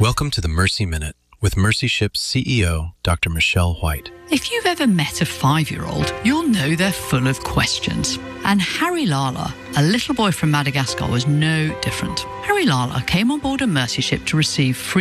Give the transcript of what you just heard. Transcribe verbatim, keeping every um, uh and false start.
Welcome to the Mercy Minute with Mercy Ship's C E O, Doctor Michelle White. If you've ever met a five-year-old, you'll know they're full of questions. And Harry Lala, a little boy from Madagascar, was no different. Harry Lala came on board a Mercy Ship to receive free